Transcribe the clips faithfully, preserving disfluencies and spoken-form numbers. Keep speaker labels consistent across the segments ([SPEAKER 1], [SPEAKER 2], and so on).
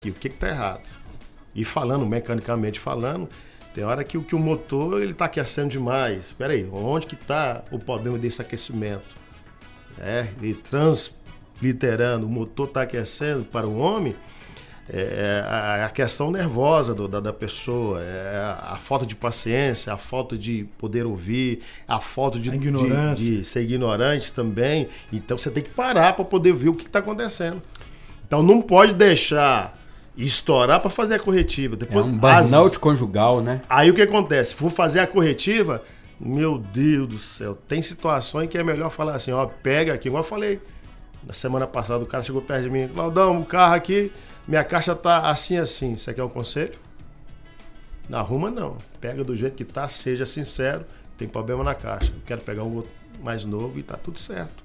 [SPEAKER 1] o que está errado. E falando, mecanicamente falando, tem hora que, que o motor ele está aquecendo demais. Espera aí, onde que está o problema desse aquecimento? É, e transliterando, o motor está aquecendo para o homem, é a, a questão nervosa do, da, da pessoa, é a, a falta de paciência, a falta de poder ouvir, a falta de,
[SPEAKER 2] a ignorância.
[SPEAKER 1] de, de ser ignorante também. Então você tem que parar para poder ver o que está acontecendo. Então não pode deixar estourar para fazer a corretiva. Depois,
[SPEAKER 3] é um burnout as... conjugal, né?
[SPEAKER 1] Aí o que acontece? Vou fazer a corretiva, meu Deus do céu, tem situações que é melhor falar assim, ó, pega aqui, igual eu falei na semana passada, o cara chegou perto de mim, Claudão, o carro aqui, minha caixa tá assim, assim, você quer um conselho? Não arruma não, pega do jeito que tá, seja sincero, tem problema na caixa, eu quero pegar um outro mais novo e tá tudo certo.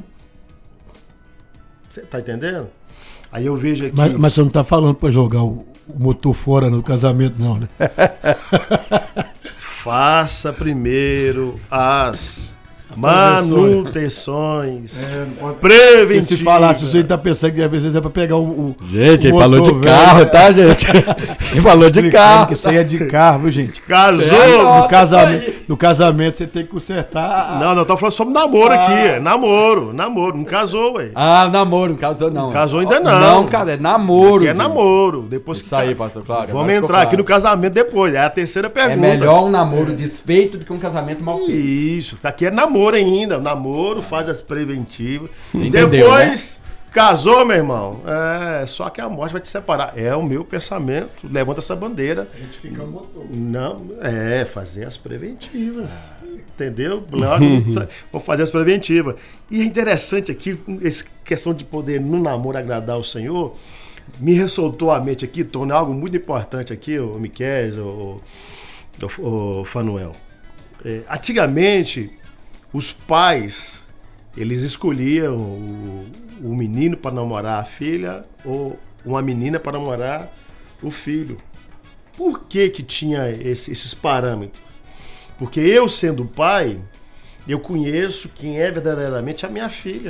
[SPEAKER 1] Você tá entendendo? Aí eu vejo aqui...
[SPEAKER 2] Mas, mas você não tá falando pra jogar o, o motor fora no casamento, não, né?
[SPEAKER 1] Faça primeiro as manutenções é, preventivas.
[SPEAKER 2] Se falasse, se você tá pensando que às vezes é pra pegar o, o
[SPEAKER 3] Gente,
[SPEAKER 2] o
[SPEAKER 3] ele falou de
[SPEAKER 2] velho.
[SPEAKER 3] carro, tá, gente? Ele falou de carro.
[SPEAKER 2] Que isso aí é de carro, viu, gente?
[SPEAKER 1] Casou!
[SPEAKER 2] No casamento, no casamento você tem que consertar.
[SPEAKER 1] Não, não, tô falando sobre namoro ah. aqui. É namoro, namoro. Não casou, ué.
[SPEAKER 3] Ah, namoro, não casou não.
[SPEAKER 1] Não casou ainda não.
[SPEAKER 3] Não, cara, é namoro.
[SPEAKER 1] Aqui é namoro. Depois que
[SPEAKER 3] isso aí, pastor Cláudio.
[SPEAKER 1] Vamos entrar claro. aqui no casamento depois. É a terceira pergunta.
[SPEAKER 3] É melhor um namoro desfeito do que um casamento mal feito.
[SPEAKER 1] Isso, aqui é namoro ainda. Namoro, faz as preventivas.
[SPEAKER 3] Entendeu,
[SPEAKER 1] depois,
[SPEAKER 3] né?
[SPEAKER 1] Casou, meu irmão. É, só que a morte vai te separar. É o meu pensamento. Levanta essa bandeira.
[SPEAKER 2] A gente fica o motor.
[SPEAKER 1] Não, é, fazer as preventivas. Ah. Entendeu? Vamos fazer as preventivas. E é interessante aqui, essa questão de poder no namoro agradar o Senhor, me ressoltou a mente aqui, tornou algo muito importante aqui, o Miquel, o, o, o Fanuel. É, antigamente, os pais, eles escolhiam o, o menino para namorar a filha ou uma menina para namorar o filho. Por que que tinha esse, esses parâmetros? Porque eu, sendo pai, eu conheço quem é verdadeiramente a minha filha.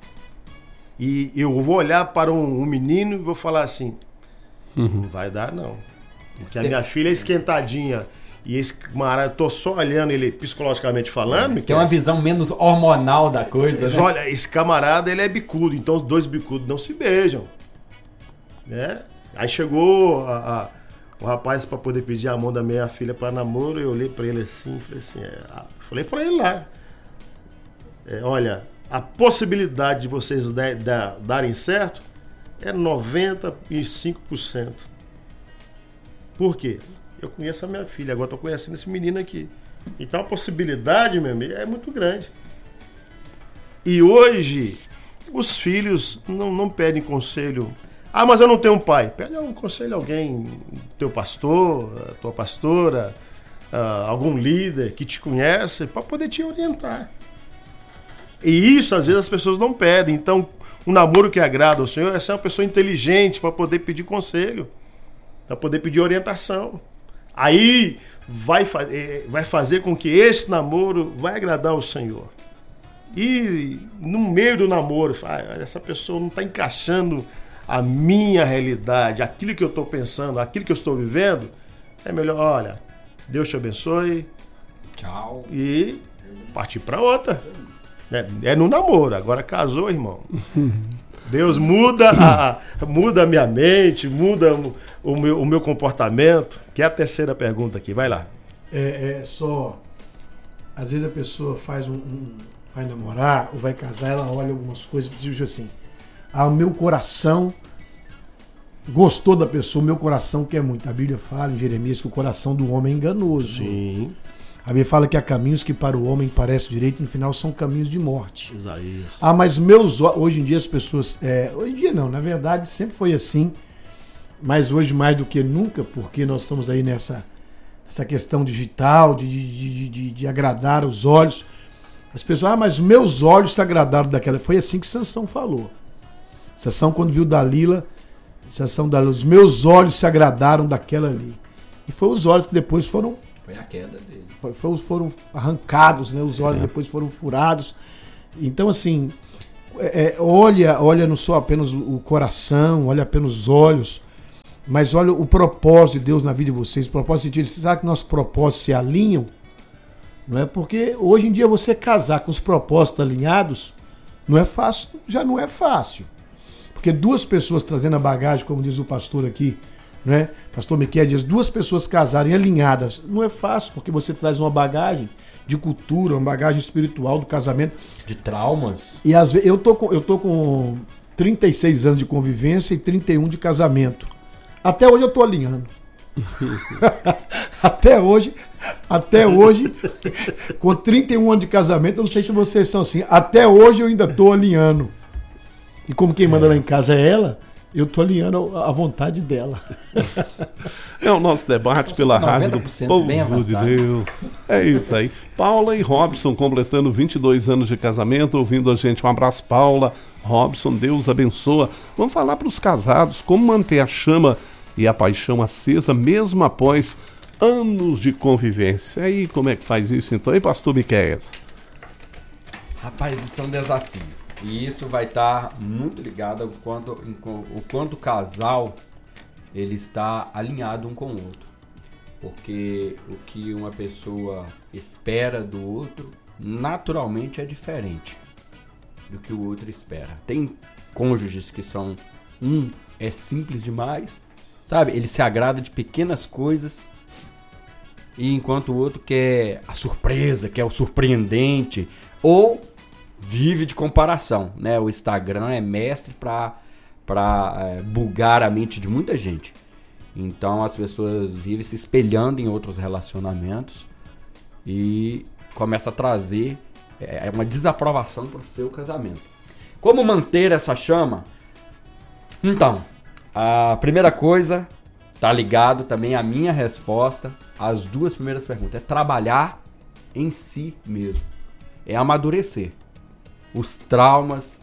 [SPEAKER 1] E eu vou olhar para um, um menino e vou falar assim, uhum. não vai dar não. Porque a minha filha é esquentadinha. E esse camarada, eu tô só olhando ele psicologicamente falando.
[SPEAKER 3] É, tem uma visão menos hormonal da coisa, né?
[SPEAKER 1] Olha, esse camarada, ele é bicudo, então os dois bicudos não se beijam. Né? Aí chegou a, a, o rapaz para poder pedir a mão da minha filha para namoro, eu olhei para ele assim, falei assim, é, falei para ele lá, é, olha, a possibilidade de vocês da, da, darem certo é noventa e cinco por cento. Por quê? Eu conheço a minha filha, agora estou conhecendo esse menino aqui. Então a possibilidade, meu amigo, é muito grande. E hoje, os filhos não, não pedem conselho. Ah, mas eu não tenho um pai. Pede um conselho a alguém, teu pastor, tua pastora, uh, algum líder que te conhece, para poder te orientar. E isso, às vezes, as pessoas não pedem. Então, um namoro que agrada ao Senhor é ser uma pessoa inteligente para poder pedir conselho, para poder pedir orientação. Aí vai, fa- vai fazer com que esse namoro vai agradar ao Senhor. E no meio do namoro, ah, essa pessoa não está encaixando a minha realidade, aquilo que eu estou pensando, aquilo que eu estou vivendo, é melhor, olha, Deus te abençoe.
[SPEAKER 3] Tchau.
[SPEAKER 1] E partir para outra. É, é no namoro, agora casou, irmão. Deus muda a, muda a minha mente, muda o, o, meu, o meu comportamento, que é a terceira pergunta aqui, vai lá.
[SPEAKER 2] É, é só, às vezes a pessoa faz um, um, vai namorar ou vai casar, ela olha algumas coisas e diz assim, ah, o meu coração gostou da pessoa, o meu coração quer muito. A Bíblia fala em Jeremias que o coração do homem é enganoso.
[SPEAKER 1] Sim.
[SPEAKER 2] A Bíblia fala que há caminhos que para o homem parecem direito, no final são caminhos de morte.
[SPEAKER 1] Isaías.
[SPEAKER 2] Ah, mas meus olhos... Hoje em dia as pessoas... É, hoje em dia não, na verdade sempre foi assim, mas hoje mais do que nunca, porque nós estamos aí nessa essa questão digital, de, de, de, de agradar os olhos. As pessoas, ah, mas meus olhos se agradaram daquela... Foi assim que Sansão falou. Sansão, quando viu Dalila, Sansão, Dalila, os meus olhos se agradaram daquela ali. E foi os olhos que depois foram...
[SPEAKER 3] Foi a queda dele.
[SPEAKER 2] Foi, foram arrancados, né? Os olhos é. depois foram furados. Então, assim, é, olha, olha não só apenas o coração, olha apenas os olhos, Mas olha o propósito de Deus na vida de vocês, o propósito de Deus, será que nossos propósitos se alinham? Não é? Porque hoje em dia você casar com os propósitos alinhados não é fácil, já não é fácil. Porque duas pessoas trazendo a bagagem, como diz o pastor aqui, né? Pastor Miquel diz, duas pessoas casarem alinhadas, não é fácil, porque você traz uma bagagem de cultura, uma bagagem espiritual do casamento.
[SPEAKER 3] De traumas.
[SPEAKER 2] E às vezes eu tô com, eu tô com trinta e seis anos de convivência e trinta e um de casamento. Até hoje eu tô alinhando. até hoje, até hoje, com trinta e um anos de casamento, eu não sei se vocês são assim, até hoje eu ainda tô alinhando. E como quem manda é. lá em casa é ela, eu tô alinhando a vontade dela.
[SPEAKER 4] É o nosso debate Nossa, pela rádio do Povo de Deus. É isso aí. Paula e Robson completando vinte e dois anos de casamento, ouvindo a gente. Um abraço, Paula. Robson, Deus abençoa. Vamos falar para os casados como manter a chama e a paixão acesa mesmo após anos de convivência. E aí, como é que faz isso então? E pastor Miqueias?
[SPEAKER 3] Rapaz, isso é um desafio. E isso vai estar muito ligado ao quanto, o quanto o casal ele está alinhado um com o outro. Porque o que uma pessoa espera do outro, naturalmente é diferente do que o outro espera. Tem cônjuges que são, um é simples demais, sabe? Ele se agrada de pequenas coisas, e enquanto o outro quer a surpresa, quer o surpreendente, ou vive de comparação, né? O Instagram é mestre para para é, bugar a mente de muita gente. Então as pessoas vivem se espelhando em outros relacionamentos e começa a trazer é, uma desaprovação para o seu casamento. Como manter essa chama? Então, a primeira coisa, tá ligado também a minha resposta às duas primeiras perguntas, é trabalhar em si mesmo, é amadurecer. Os traumas,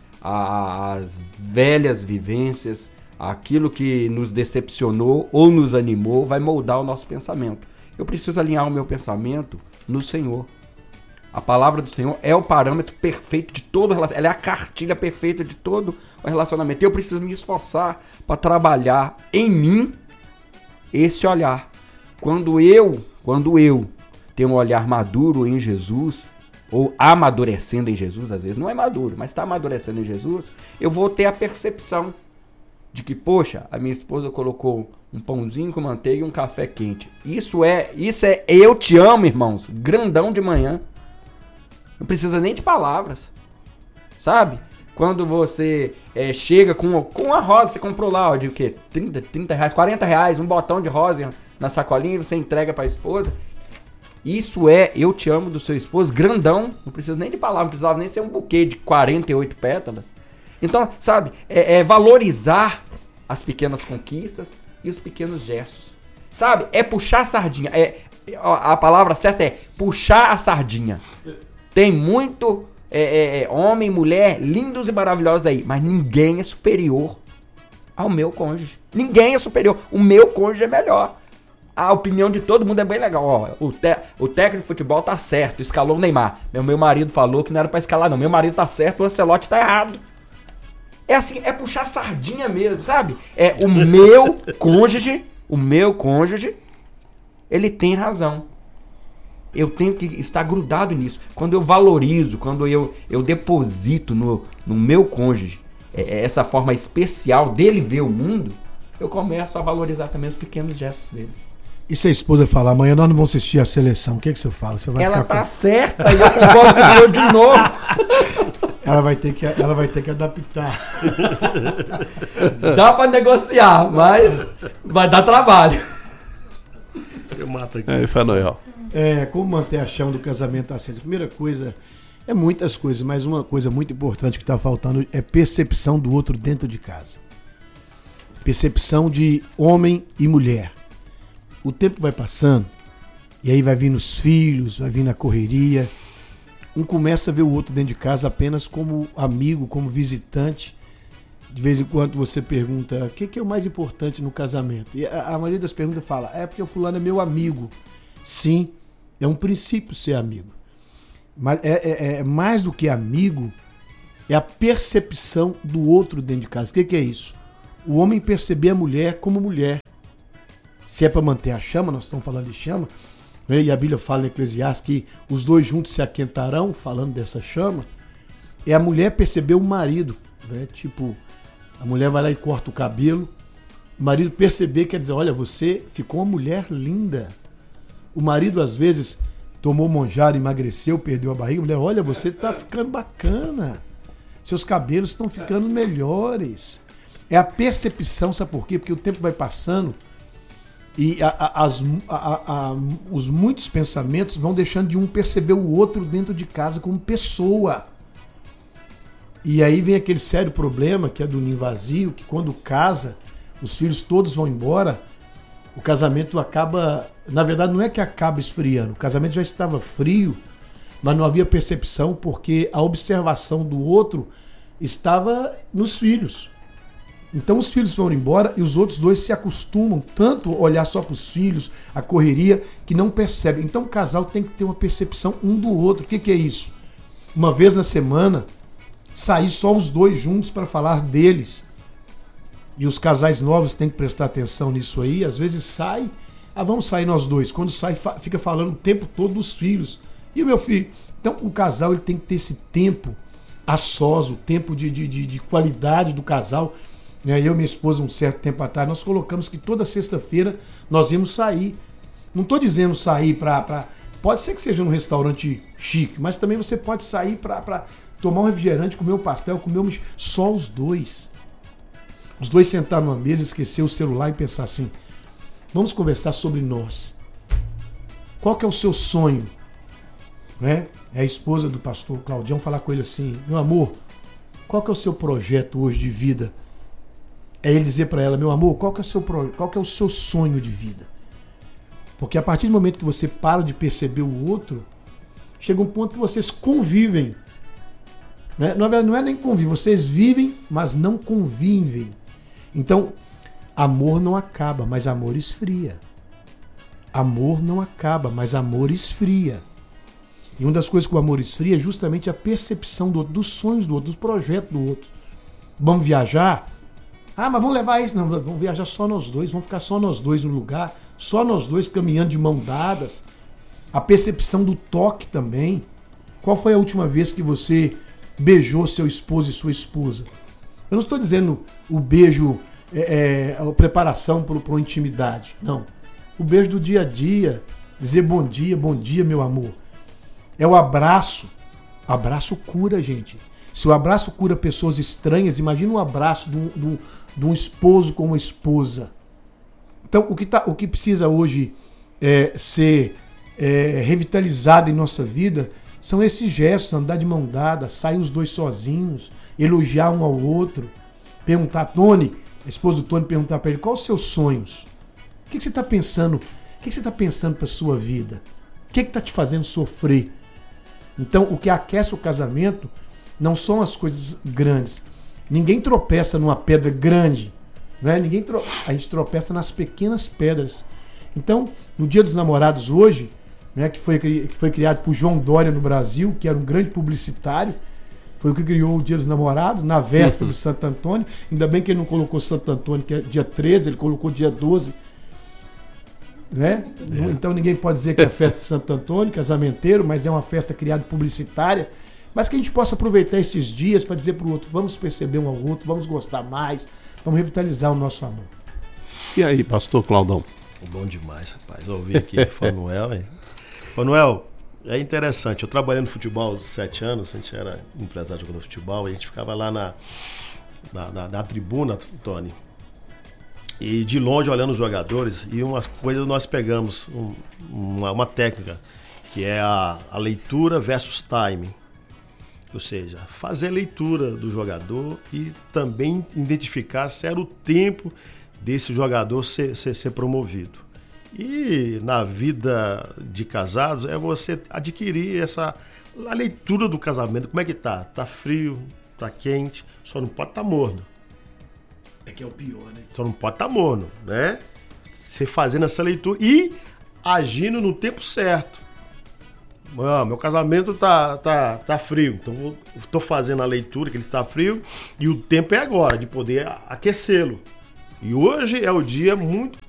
[SPEAKER 3] as velhas vivências, aquilo que nos decepcionou ou nos animou, vai moldar o nosso pensamento. Eu preciso alinhar o meu pensamento no Senhor. A palavra do Senhor é o parâmetro perfeito de todo relacionamento. Ela é a cartilha perfeita de todo o relacionamento. Eu preciso me esforçar para trabalhar em mim esse olhar. Quando eu, quando eu tenho um olhar maduro em Jesus, ou amadurecendo em Jesus, às vezes não é maduro, mas está amadurecendo em Jesus, eu vou ter a percepção de que, poxa, a minha esposa colocou um pãozinho com manteiga e um café quente. Isso é, isso é eu te amo, irmãos, grandão de manhã. Não precisa nem de palavras, sabe? Quando você é, chega com, com a rosa, você comprou lá, ó, de o quê? trinta, trinta reais, quarenta reais, um botão de rosa na sacolinha e você entrega para a esposa. Isso é eu te amo do seu esposo, grandão, não precisa nem de palavra, não precisava nem ser um buquê de quarenta e oito pétalas. Então, sabe, é, é valorizar as pequenas conquistas e os pequenos gestos. Sabe, é puxar a sardinha. É, a palavra certa é puxar a sardinha. Tem muito é, é, homem e mulher lindos e maravilhosos aí, mas ninguém é superior ao meu cônjuge. Ninguém é superior. O meu cônjuge é melhor. A opinião de todo mundo é bem legal. Ó, o, te, o técnico de futebol tá certo, escalou o Neymar. Meu, meu marido falou que não era pra escalar, não. Meu marido tá certo, o Ancelotti tá errado. É assim, é puxar sardinha mesmo, sabe? É o meu cônjuge, o meu cônjuge, ele tem razão. Eu tenho que estar grudado nisso. Quando eu valorizo, quando eu, eu deposito no, no meu cônjuge é, essa forma especial dele ver o mundo, eu começo a valorizar também os pequenos gestos dele.
[SPEAKER 2] E se a esposa falar, amanhã nós não vamos assistir a seleção, o que, que você fala? Você vai
[SPEAKER 3] ela
[SPEAKER 2] ficar
[SPEAKER 3] tá
[SPEAKER 2] com...
[SPEAKER 3] certa e eu concordo com o senhor de novo.
[SPEAKER 2] Ela vai ter que, ela vai ter que adaptar.
[SPEAKER 3] Dá pra negociar, mas vai dar trabalho.
[SPEAKER 1] Eu mato aqui.
[SPEAKER 4] É, Fanuel.
[SPEAKER 2] É, como manter a chama do casamento acesa? A primeira coisa, é muitas coisas, mas uma coisa muito importante que está faltando é percepção do outro dentro de casa. Percepção de homem e mulher. O tempo vai passando, e aí vai vindo os filhos, vai vindo a correria. Um começa a ver o outro dentro de casa apenas como amigo, como visitante. De vez em quando você pergunta, o que, que é o mais importante no casamento? E a, a maioria das perguntas fala, é porque o fulano é meu amigo. Sim, é um princípio ser amigo. Mas é, é, é mais do que amigo, é a percepção do outro dentro de casa. O que, que é isso? O homem perceber a mulher como mulher. se é para manter a chama, nós estamos falando de chama, né? E a Bíblia fala em Eclesiastes que os dois juntos se aquentarão, falando dessa chama, é a mulher perceber o marido, né? Tipo, a mulher vai lá e corta o cabelo, o marido perceber, quer dizer, olha, você ficou uma mulher linda. O marido, às vezes, tomou monjara, emagreceu, perdeu a barriga, a mulher, olha, você está ficando bacana, seus cabelos estão ficando melhores. É a percepção, sabe por quê? Porque o tempo vai passando e a, a, as, a, a, os muitos pensamentos vão deixando de um perceber o outro dentro de casa como pessoa. E aí vem aquele sério problema que é do ninho vazio, que quando casa, os filhos todos vão embora, o casamento acaba... Na verdade, não é que acaba esfriando, o casamento já estava frio, mas não havia percepção porque a observação do outro estava nos filhos. Então os filhos foram embora e os outros dois se acostumam tanto a olhar só para os filhos, a correria, que não percebem. Então o casal tem que ter uma percepção um do outro. O que, que é isso? Uma vez na semana, sair só os dois juntos para falar deles. E os casais novos têm que prestar atenção nisso aí. Às vezes sai, ah, vamos sair nós dois. Quando sai, fica falando o tempo todo dos filhos. E o meu filho? Então o casal ele tem que ter esse tempo a sós, o tempo de, de, de, de qualidade do casal. Eu e minha esposa, um certo tempo atrás, nós colocamos que toda sexta-feira nós íamos sair. Não estou dizendo sair para... Pra... Pode ser que seja num restaurante chique, mas também você pode sair para tomar um refrigerante, comer um pastel, comer um... Só os dois. Os dois sentar numa mesa, esquecer o celular e pensar assim, vamos conversar sobre nós. Qual que é o seu sonho? Né? É a esposa do pastor Claudião falar com ele assim, meu amor, qual que é o seu projeto hoje de vida? É ele dizer para ela, meu amor, qual que é o seu pro... qual que é o seu sonho de vida? Porque a partir do momento que você para de perceber o outro, chega um ponto que vocês convivem. Né? Não é, não é nem convivem, vocês vivem, mas não convivem. Então, amor não acaba, mas amor esfria. Amor não acaba, mas amor esfria. E uma das coisas que o amor esfria é justamente a percepção do outro, dos sonhos do outro, dos projetos do outro. Vamos viajar? Ah, mas vamos levar isso? Não, vamos viajar só nós dois, vamos ficar só nós dois no lugar, só nós dois caminhando de mão dadas. A percepção do toque também. Qual foi a última vez que você beijou seu esposo e sua esposa? Eu não estou dizendo o beijo, é, é, a preparação para uma intimidade, não. O beijo do dia a dia, dizer bom dia, bom dia, meu amor. É o abraço. Abraço cura, gente. Se o abraço cura pessoas estranhas, imagina um abraço de um, de um, de um esposo com uma esposa. Então, o que, tá, o que precisa hoje é, ser é, revitalizado em nossa vida são esses gestos, andar de mão dada, sair os dois sozinhos, elogiar um ao outro, perguntar, Tony, a esposa do Tony perguntar para ele, quais os seus sonhos? O que, que você está pensando? O que, que você está pensando para a sua vida? O que está te fazendo sofrer? Então, o que aquece o casamento não são as coisas grandes. Ninguém tropeça numa pedra grande. Né? Ninguém tro... A gente tropeça nas pequenas pedras. Então, no Dia dos Namorados hoje, né, que, foi, que foi criado por João Dória no Brasil, que era um grande publicitário, foi o que criou o Dia dos Namorados, na véspera de Santo Antônio. Ainda bem que ele não colocou Santo Antônio, que é dia treze, ele colocou dia doze. Né? É. Então ninguém pode dizer que é festa de Santo Antônio, casamenteiro, mas é uma festa criada publicitária. Mas que a gente possa aproveitar esses dias para dizer para o outro, vamos perceber um ao outro, vamos gostar mais, vamos revitalizar o nosso amor.
[SPEAKER 4] E aí, pastor Claudão?
[SPEAKER 1] Bom demais, rapaz. Eu ouvi aqui Fanuel. Fanuel, é interessante. Eu trabalhei no futebol há sete anos, a gente era empresário de jogador de futebol, a gente ficava lá na, na, na, na tribuna, Tony. E de longe olhando os jogadores, e umas coisas nós pegamos, um, uma, uma técnica, que é a, a leitura versus timing. Ou seja, fazer a leitura do jogador e também identificar se era o tempo desse jogador ser, ser, ser promovido. E na vida de casados é você adquirir essa a leitura do casamento. Como é que tá? Tá frio, tá quente, só não pode estar tá morno.
[SPEAKER 2] É que é o pior, né?
[SPEAKER 1] Só não pode estar tá morno, né? Você fazendo essa leitura e agindo no tempo certo. Ah, meu casamento tá, tá, tá frio, então eu tô fazendo a leitura que ele está frio e o tempo é agora de poder aquecê-lo. E hoje é o dia muito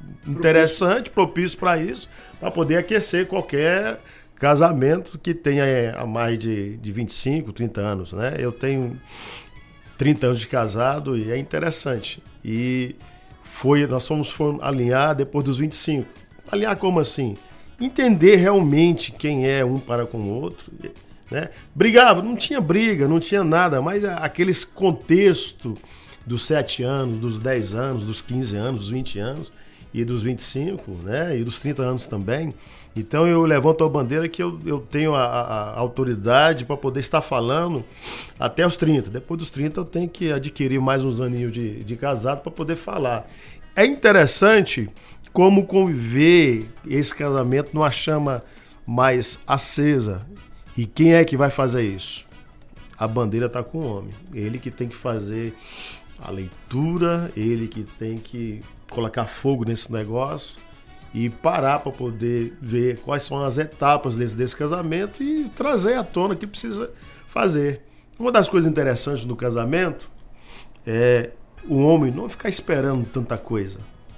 [SPEAKER 1] interessante, propício para isso, para poder aquecer qualquer casamento que tenha é, há mais de, de vinte e cinco, trinta anos, né? Eu tenho trinta anos de casado e é interessante. E foi, nós fomos, fomos alinhar depois dos vinte e cinco. Alinhar como assim? Entender realmente quem é um para com o outro, né? Brigava, não tinha briga, não tinha nada, mas aqueles contexto dos sete anos, dos dez anos, dos quinze anos, dos vinte anos e dos vinte e cinco, né? E dos trinta anos também. Então eu levanto a bandeira que eu, eu tenho a, a, a autoridade para poder estar falando até os trinta. Depois dos trinta eu tenho que adquirir mais uns aninhos de, de casado para poder falar. É interessante como conviver esse casamento numa chama mais acesa. E quem é que vai fazer isso? A bandeira está com o homem. Ele que tem que fazer a leitura, ele que tem que colocar fogo nesse negócio e parar para poder ver quais são as etapas desse, desse casamento e trazer à tona o que precisa fazer. Uma das coisas interessantes do casamento é o homem não ficar esperando tanta coisa.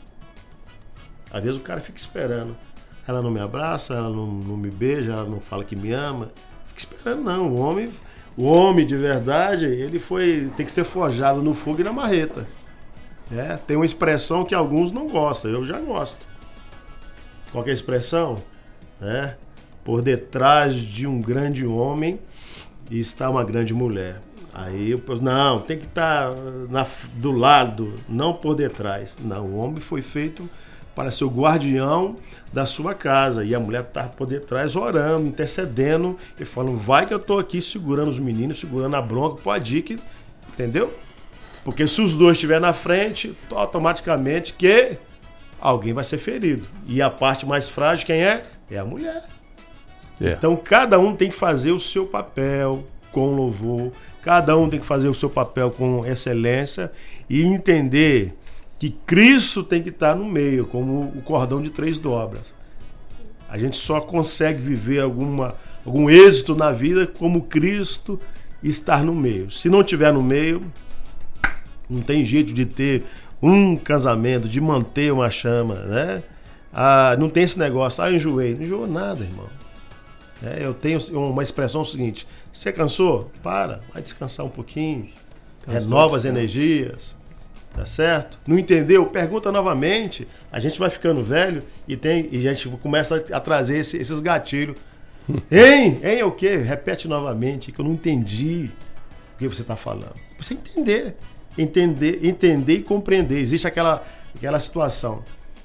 [SPEAKER 1] Às vezes o cara fica esperando. Ela não me abraça, ela não, não me beija, ela não fala que me ama. Fica esperando, não. O homem, o homem de verdade, ele foi, tem que ser forjado no fogo e na marreta. É, tem uma expressão que alguns não gostam, eu já gosto. Qual que é a expressão? É, por detrás de um grande homem está uma grande mulher. Aí eu não, tem que estar na, do lado, não por detrás. Não, o homem foi feito para ser o guardião da sua casa. E a mulher está por detrás orando, intercedendo e falando, vai que eu estou aqui segurando os meninos, segurando a bronca, pode ir que... Entendeu? Porque se os dois estiverem na frente, automaticamente que alguém vai ser ferido. E a parte mais frágil, quem é? É a mulher. É. Então cada um tem que fazer o seu papel com louvor, cada um tem que fazer o seu papel com excelência e entender que Cristo tem que estar no meio, como o cordão de três dobras. A gente só consegue viver alguma, algum êxito na vida como Cristo estar no meio. Se não estiver no meio, não tem jeito de ter um casamento, de manter uma chama, né? Ah, não tem esse negócio, ah, eu enjoei. Não enjoou nada, irmão. É, eu tenho uma expressão seguinte, você cansou? Para, vai descansar um pouquinho, cansou, renova as energias. Tá certo? Não entendeu? Pergunta novamente. A gente vai ficando velho e, tem, e a gente começa a trazer esse, esses gatilhos. Hein? Hein é o quê? Repete novamente, que eu não entendi o que você está falando. Você entender. Entender, entender e compreender. Existe aquela, aquela situação.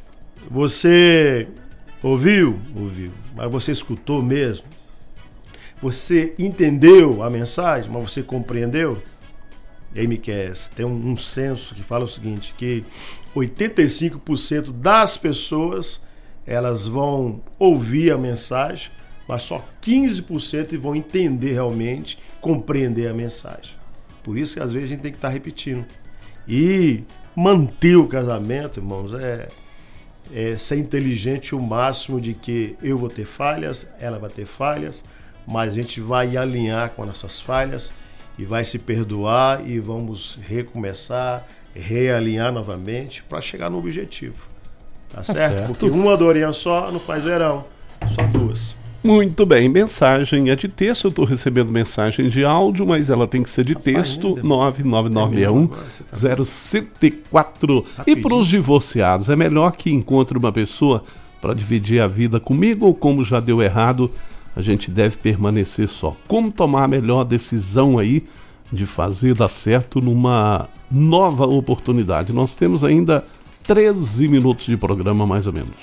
[SPEAKER 1] Você ouviu? Ouviu. Mas você escutou mesmo? Você entendeu a mensagem, mas você compreendeu? M Q S tem um, um censo que fala o seguinte, que oitenta e cinco por cento das pessoas elas vão ouvir a mensagem, mas só quinze por cento vão entender realmente, compreender a mensagem. Por isso que às vezes a gente tem que estar repetindo. E manter o casamento, irmãos, é, é ser inteligente o máximo de que eu vou ter falhas, ela vai ter falhas, mas a gente vai alinhar com as nossas falhas e vai se perdoar e vamos recomeçar, realinhar novamente para chegar no objetivo. Tá, tá certo? certo? Porque uma dorinha só não faz verão, só duas.
[SPEAKER 4] Muito bem, mensagem é de texto, eu estou recebendo mensagem de áudio, mas ela tem que ser de Rapaz, texto, nove nove nove seis um zero sete quatro. E para os divorciados, é melhor que encontre uma pessoa para dividir a vida comigo ou como já deu errado, a gente deve permanecer só. Como tomar a melhor decisão aí de fazer dar certo numa nova oportunidade? Nós temos ainda treze minutos de programa, mais ou menos.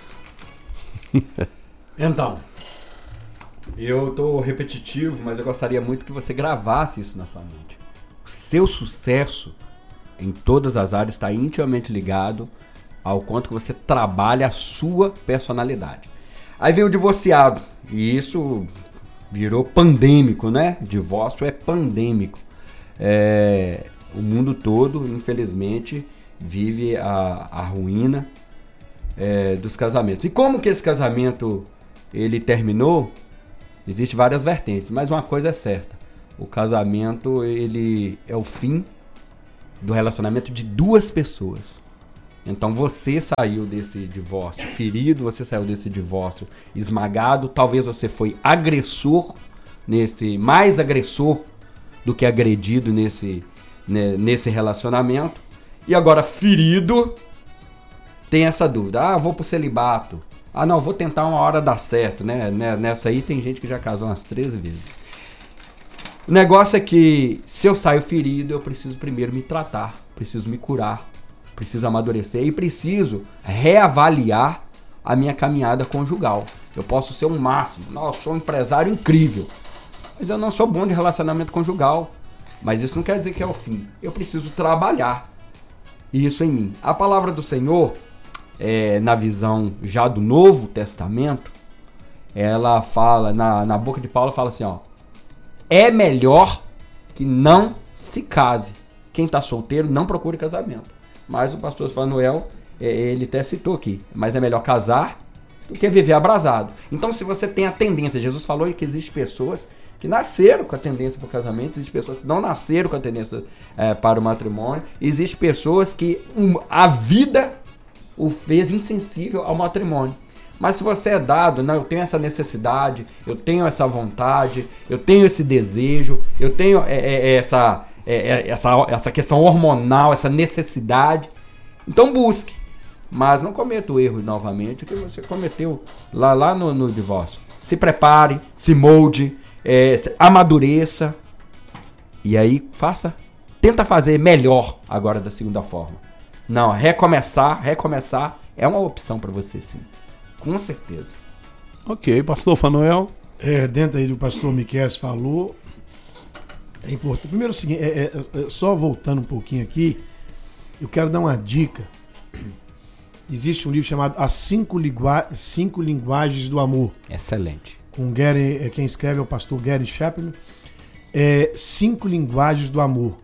[SPEAKER 3] Então, eu tô repetitivo, mas eu gostaria muito que você gravasse isso na sua mente. O seu sucesso em todas as áreas está intimamente ligado ao quanto que você trabalha a sua personalidade. Aí vem o divorciado, e isso virou pandêmico, né? Divórcio é pandêmico. É, o mundo todo, infelizmente, vive a, a ruína é, dos casamentos. E como que esse casamento ele terminou? Existem várias vertentes, mas uma coisa é certa. O casamento ele é o fim do relacionamento de duas pessoas. Então você saiu desse divórcio ferido, você saiu desse divórcio esmagado, talvez você foi agressor, nesse mais agressor do que agredido nesse, né, nesse relacionamento, e agora ferido, tem essa dúvida, ah, vou pro celibato, ah não, vou tentar uma hora dar certo, né? Nessa aí tem gente que já casou umas treze vezes. O negócio é que se eu saio ferido, eu preciso primeiro me tratar, preciso me curar, preciso amadurecer e preciso reavaliar a minha caminhada conjugal. Eu posso ser um máximo, não, eu sou um empresário incrível, mas eu não sou bom de relacionamento conjugal. Mas isso não quer dizer que é o fim. Eu preciso trabalhar isso em mim. A palavra do Senhor, é, na visão já do Novo Testamento, ela fala, na, na boca de Paulo, fala assim, ó, é melhor que não se case. Quem está solteiro não procure casamento. Mas o pastor Fanuel, ele até citou aqui, mas é melhor casar do que viver abrasado. Então, se você tem a tendência, Jesus falou que existem pessoas que nasceram com a tendência para o casamento, existem pessoas que não nasceram com a tendência é, para o matrimônio, existem pessoas que um, a vida o fez insensível ao matrimônio. Mas se você é dado, não, eu tenho essa necessidade, eu tenho essa vontade, eu tenho esse desejo, eu tenho é, é, essa, é, essa, essa questão hormonal, essa necessidade, então busque. Mas não cometa o erro novamente que você cometeu lá, lá no, no divórcio. Se prepare, se molde, é, se amadureça e aí faça, tenta fazer melhor agora da segunda forma. Não, recomeçar, recomeçar é uma opção para você sim. Com certeza.
[SPEAKER 4] Ok, pastor Fanuel.
[SPEAKER 2] É, dentro aí do pastor Miquel falou, é importante. Primeiro é o seguinte, é, é, é, só voltando um pouquinho aqui, eu quero dar uma dica. Existe um livro chamado As Cinco, Ligua- Cinco Linguagens do Amor.
[SPEAKER 3] Excelente.
[SPEAKER 2] Com Gary, quem escreve é o pastor Gary Chapman. É, Cinco Linguagens do Amor.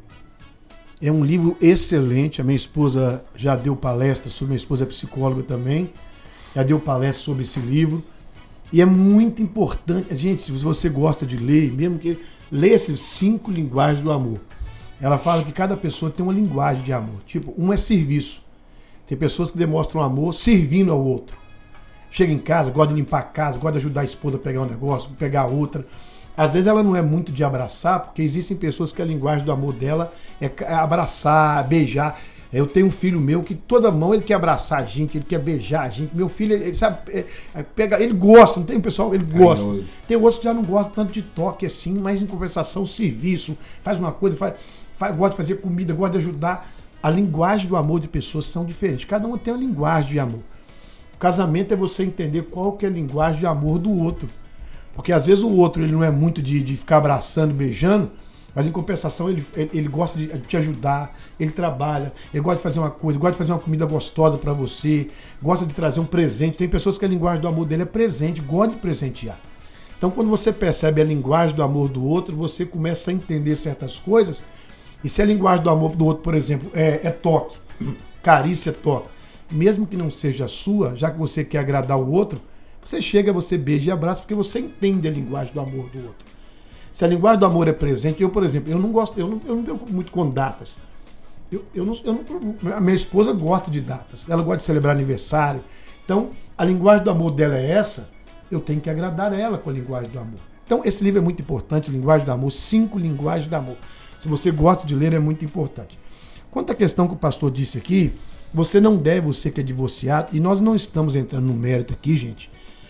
[SPEAKER 2] É um livro excelente. A minha esposa já deu palestra sobre, minha esposa é psicóloga também. Já deu palestra sobre esse livro. E é muito importante. Gente, se você gosta de ler, mesmo que leia esses Cinco Linguagens do Amor. Ela fala que cada pessoa tem uma linguagem de amor. Tipo, um é serviço. Tem pessoas que demonstram amor servindo ao outro. Chega em casa, gosta de limpar a casa, gosta de ajudar a esposa a pegar um negócio, pegar a outra. Às vezes ela não é muito de abraçar, porque existem pessoas que a linguagem do amor dela é abraçar, beijar. Eu tenho um filho meu que toda mão ele quer abraçar a gente, ele quer beijar a gente. Meu filho, ele sabe, é, é, pega, ele gosta, não tem pessoal, ele gosta. Ai, tem outros que já não gostam tanto de toque assim, mas em compensação, serviço, faz uma coisa, faz, faz, gosta de fazer comida, gosta de ajudar. A linguagem do amor de pessoas são diferentes. Cada um tem uma linguagem de amor. O casamento é você entender qual que é a linguagem de amor do outro. Porque às vezes o outro ele não é muito de, de ficar abraçando, beijando, mas em compensação ele, ele, ele gosta de te ajudar, ele trabalha, ele gosta de fazer uma coisa, gosta de fazer uma comida gostosa para você, gosta de trazer um presente. Tem pessoas que a linguagem do amor dele é presente, gosta de presentear. Então quando você percebe a linguagem do amor do outro, você começa a entender certas coisas. E se a linguagem do amor do outro, por exemplo, é, é toque, carícia é toque, mesmo que não seja a sua, já que você quer agradar o outro, você chega, você beija e abraça, porque você entende a linguagem do amor do outro. Se a linguagem do amor é presente, eu, por exemplo, eu não gosto, eu não, eu não preocupo muito com datas. Eu, eu não, eu não, a minha esposa gosta de datas, ela gosta de celebrar aniversário. Então, a linguagem do amor dela é essa, eu tenho que agradar ela com a linguagem do amor. Então, esse livro é muito importante, Linguagem do Amor, Cinco Linguagens do Amor. Se você gosta de ler, é muito importante. Quanto à questão que o pastor disse aqui, você não deve, você que é divorciado, e nós não estamos entrando no mérito aqui, gente,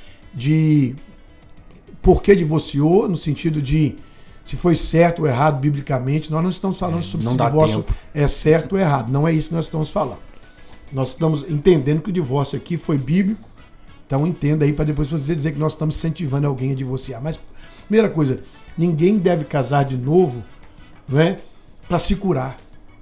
[SPEAKER 2] de por que divorciou, no sentido de se foi certo ou errado biblicamente. Nós não estamos falando é, sobre se o divórcio tempo. é certo ou errado. Não é isso que nós estamos falando. Nós estamos entendendo que o divórcio aqui foi bíblico, então entenda aí para depois você dizer que nós estamos incentivando alguém a divorciar. Mas, primeira coisa, ninguém deve casar de novo, não é? Para se curar.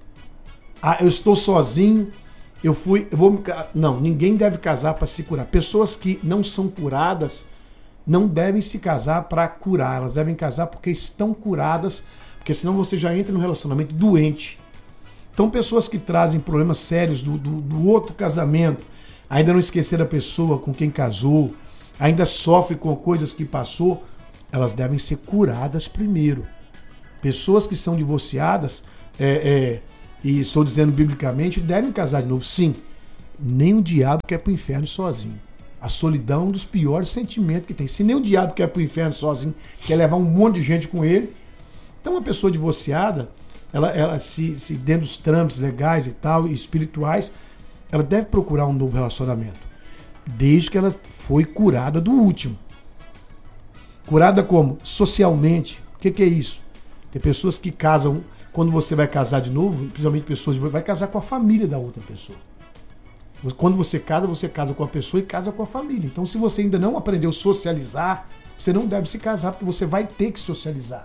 [SPEAKER 2] Ah, eu estou sozinho, eu fui, eu vou me... Não, ninguém deve casar para se curar. Pessoas que não são curadas não devem se casar para curar, elas devem casar porque estão curadas, porque senão você já entra num relacionamento doente. Então, pessoas que trazem problemas sérios do, do, do outro casamento, ainda não esqueceram a pessoa com quem casou, ainda sofre com coisas que passou, elas devem ser curadas primeiro. Pessoas que são divorciadas, é, é, e estou dizendo biblicamente, devem casar de novo, sim. Nem o diabo quer pro inferno sozinho. A solidão é um dos piores sentimentos que tem. Se nem o diabo quer pro inferno sozinho, quer levar um monte de gente com ele. Então uma pessoa divorciada, ela, ela se, se dentro dos trâmites legais e tal, e espirituais, ela deve procurar um novo relacionamento. Desde que ela foi curada do último. Curada como? Socialmente. O que, que é isso? Tem pessoas que casam, quando você vai casar de novo, principalmente pessoas, vai casar com a família da outra pessoa. Quando você casa, você casa com a pessoa e casa com a família. Então, se você ainda não aprendeu a socializar, você não deve se casar, porque você vai ter que socializar.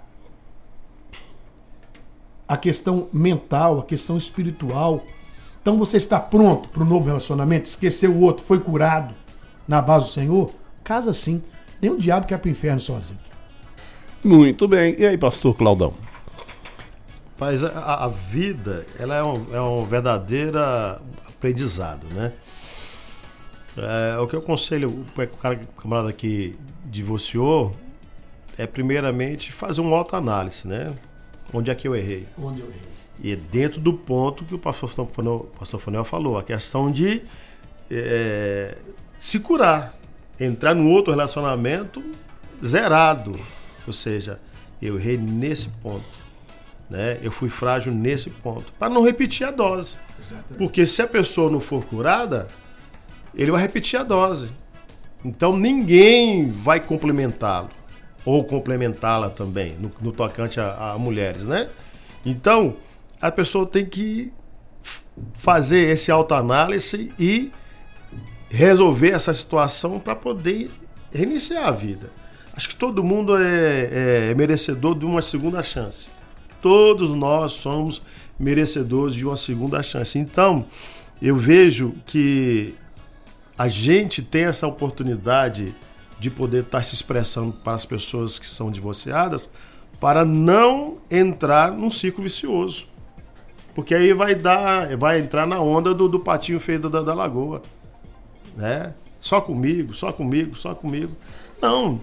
[SPEAKER 2] A questão mental, a questão espiritual. Então, você está pronto para o novo relacionamento? Esqueceu o outro, foi curado na base do Senhor? Casa sim. Nem o diabo quer para o inferno sozinho.
[SPEAKER 4] Muito bem. E aí, pastor Claudão?
[SPEAKER 1] Mas a, a vida, ela é um, é um verdadeiro aprendizado, né? É, o que eu aconselho o cara, o camarada que divorciou é primeiramente fazer uma autoanálise, né? Onde é que eu errei?
[SPEAKER 2] Onde eu errei?
[SPEAKER 1] E dentro do ponto que o pastor Fanel, pastor Fanel falou, a questão de é, se curar, entrar num outro relacionamento zerado, ou seja, eu errei nesse ponto. Né? Eu fui frágil nesse ponto, para não repetir a dose. Exatamente. Porque se a pessoa não for curada, ele vai repetir a dose. Então ninguém vai complementá-lo ou complementá-la também no, no tocante a, a mulheres, né? Então a pessoa tem que fazer esse autoanálise e resolver essa situação para poder reiniciar a vida. Acho que todo mundo é, é merecedor de uma segunda chance. Todos nós somos merecedores de uma segunda chance. Então, eu vejo que a gente tem essa oportunidade de poder estar se expressando para as pessoas que são divorciadas para não entrar num ciclo vicioso. Porque aí vai dar, vai entrar na onda do, do patinho feio da, da lagoa. Né? Só comigo, só comigo, só comigo. Não.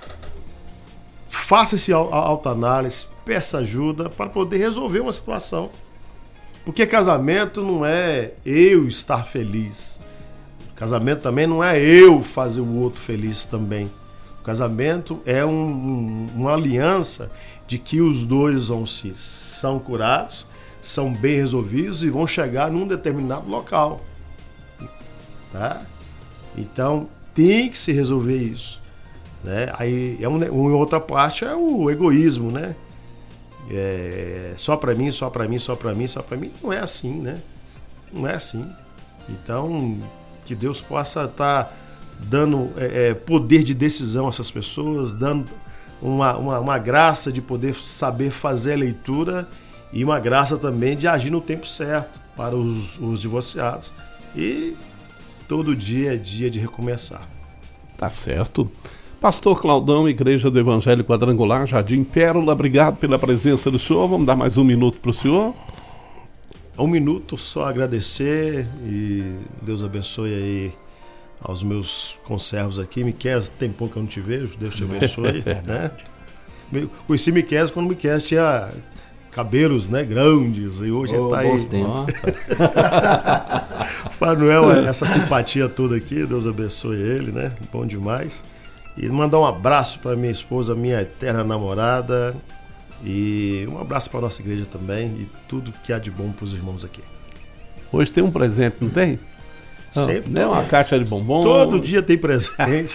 [SPEAKER 1] Faça esse autoanálise, peça ajuda para poder resolver uma situação. Porque casamento não é eu estar feliz. Casamento também não é eu fazer o outro feliz também. O casamento é um, um, uma aliança de que os dois vão se, são curados, são bem resolvidos e vão chegar num determinado local. Tá? Então tem que se resolver isso. Né? Aí é um, uma outra parte é o egoísmo, né? É, só para mim, só para mim, só para mim, só para mim. Não é assim, né? Não é assim. Então, que Deus possa estar tá dando é, poder de decisão a essas pessoas, dando uma, uma, uma graça de poder saber fazer a leitura e uma graça também de agir no tempo certo para os, os divorciados. E todo dia é dia de recomeçar.
[SPEAKER 4] Tá certo. Pastor Claudão, Igreja do Evangelho Quadrangular, Jardim Pérola, obrigado pela presença do senhor. Vamos dar mais um minuto para o senhor.
[SPEAKER 1] Um minuto, só agradecer e Deus abençoe aí aos meus conservos aqui. Miquel, tem pouco que eu não te vejo, Deus te abençoe. Né? Conheci Miquel quando Miquel tinha cabelos, né, grandes, e hoje oh, ele está aí. Fanuel, essa simpatia toda aqui, Deus abençoe ele, né? Bom demais. E mandar um abraço para minha esposa, minha eterna namorada. E um abraço para a nossa igreja também. E tudo que há de bom para os irmãos aqui.
[SPEAKER 4] Hoje tem um presente, não tem?
[SPEAKER 1] Sempre.
[SPEAKER 4] Não, uma caixa de bombom.
[SPEAKER 1] Todo dia tem presente.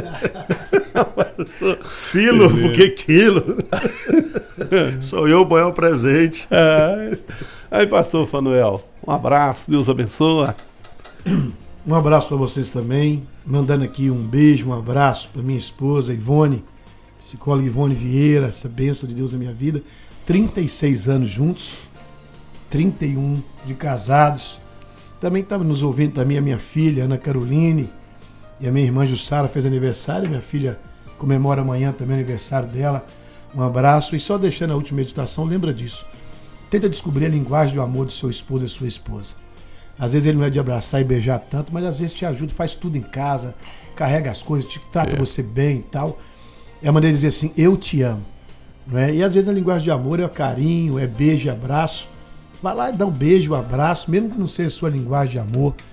[SPEAKER 1] Filo, porque quilo. Sou eu o maior presente.
[SPEAKER 4] É. Aí, pastor Fanuel, um abraço, Deus abençoe.
[SPEAKER 2] Um abraço para vocês também, mandando aqui um beijo, um abraço para minha esposa Ivone, psicóloga Ivone Vieira, essa bênção de Deus na minha vida. trinta e seis anos juntos, trinta e um de casados. Também estava nos ouvindo também a minha filha, Ana Caroline, e a minha irmã Jussara fez aniversário, minha filha comemora amanhã também o aniversário dela. Um abraço, e só deixando a última meditação, lembra disso. Tenta descobrir a linguagem do amor do seu esposo e sua esposa. Às vezes ele não é de abraçar e beijar tanto, mas às vezes te ajuda, faz tudo em casa, carrega as coisas, te trata é. você bem e tal. É a maneira de dizer assim, eu te amo. Não é? E às vezes a linguagem de amor é o carinho, é beijo e abraço. Vai lá e dá um beijo, um abraço, mesmo que não seja a sua linguagem de amor.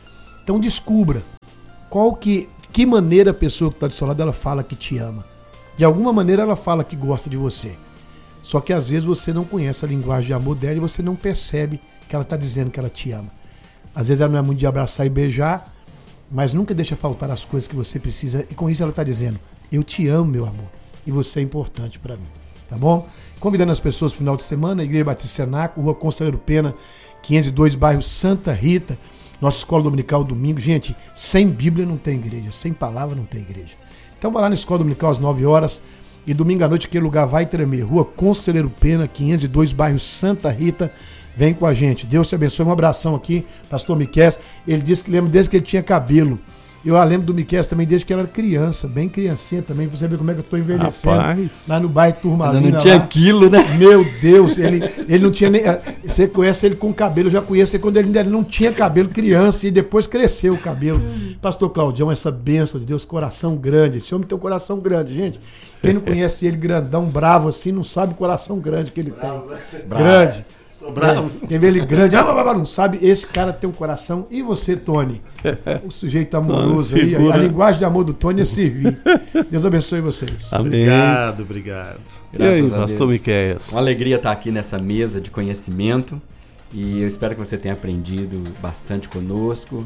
[SPEAKER 2] Então descubra qual que, que maneira a pessoa que está do seu lado ela fala que te ama. De alguma maneira ela fala que gosta de você. Só que às vezes você não conhece a linguagem de amor dela e você não percebe que ela está dizendo que ela te ama. Às vezes ela não é muito de abraçar e beijar, mas nunca deixa faltar as coisas que você precisa. E com isso ela está dizendo, eu te amo, meu amor. E você é importante para mim. Tá bom? Convidando as pessoas no final de semana, Igreja Batista Senaco, Rua Conselheiro Pena, quinhentos e dois, bairro Santa Rita. Nossa escola dominical domingo. Gente, sem Bíblia não tem igreja. Sem palavra não tem igreja. Então vai lá na escola dominical às nove horas. E domingo à noite aquele lugar vai tremer. Rua Conselheiro Pena, quinhentos e dois, bairro Santa Rita. Vem com a gente. Deus te abençoe. Um abração aqui, pastor Miquel. Ele disse que lembra desde que ele tinha cabelo. Eu a lembro do Miquel também desde que ele era criança, bem criancinha também, pra você ver como é que eu tô envelhecendo. Rapaz. Lá no bairro Turmalina.
[SPEAKER 3] Não tinha
[SPEAKER 2] lá.
[SPEAKER 3] Aquilo, né?
[SPEAKER 2] Meu Deus, ele, ele não tinha nem... Você conhece ele com cabelo, eu já conheço ele quando ele ainda não tinha cabelo, criança, e depois cresceu o cabelo. Pastor Claudião, essa bênção de Deus, coração grande. Esse homem tem um coração grande, gente. Quem não conhece ele grandão, bravo assim, não sabe o coração grande que ele bravo, tem. Bravo. Grande. Tô bravo. É, quem vê ele grande, ah, não sabe, esse cara tem um coração. E você, Tony? O sujeito amoroso aí. A linguagem de amor do Tony é servir. Deus abençoe vocês.
[SPEAKER 1] Amém. Obrigado, obrigado.
[SPEAKER 4] Graças e aí, pastor Miquel?
[SPEAKER 3] Uma alegria estar aqui nessa mesa de conhecimento. E eu espero que você tenha aprendido bastante conosco.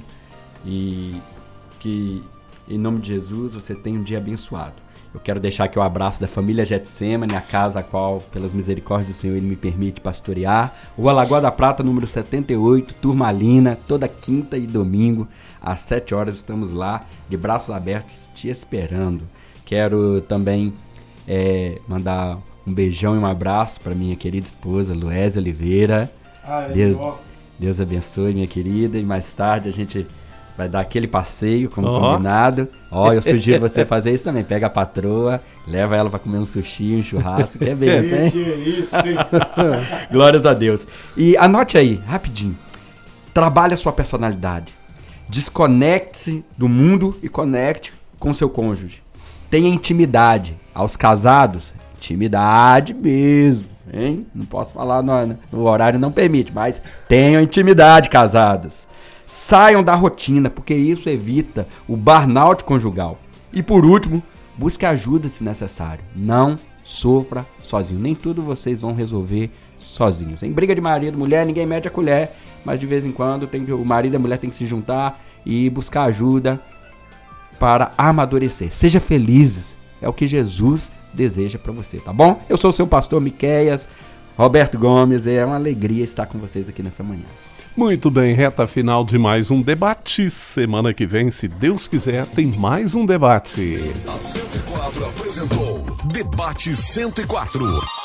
[SPEAKER 3] E que, em nome de Jesus, você tenha um dia abençoado. Eu quero deixar aqui o abraço da família Getsemane, a casa a qual, pelas misericórdias do Senhor, Ele me permite pastorear. Rua Lagoa da Prata, número setenta e oito, Turmalina, toda quinta e domingo, às sete horas, estamos lá, de braços abertos, te esperando. Quero também é, mandar um beijão e um abraço para minha querida esposa, Luésia Oliveira. Ai, Deus, Deus abençoe, minha querida, e mais tarde a gente... vai dar aquele passeio, como oh. combinado. Ó, oh, eu sugiro você fazer isso também. Pega a patroa, leva ela para comer um sushi, um churrasco. Que é benção, hein? Que isso, hein? Glórias a Deus. E anote aí, rapidinho. Trabalhe a sua personalidade. Desconecte-se do mundo e conecte com seu cônjuge. Tenha intimidade. Aos casados, intimidade mesmo, hein? Não posso falar, no, no horário não permite, mas tenham intimidade, casados. Saiam da rotina, porque isso evita o burnout conjugal. E por último, busque ajuda se necessário. Não sofra sozinho. Nem tudo vocês vão resolver sozinhos. Em briga de marido e mulher, ninguém mete a colher, mas de vez em quando tem que, o marido e a mulher tem que se juntar e buscar ajuda para amadurecer. Seja felizes. É o que Jesus deseja para você, tá bom? Eu sou o seu pastor Miquel Roberto Gomes. É uma alegria estar com vocês aqui nessa manhã.
[SPEAKER 4] Muito bem, reta final de mais um debate. Semana que vem, se Deus quiser, tem mais um debate.
[SPEAKER 5] A cento e quatro apresentou Debate cento e quatro.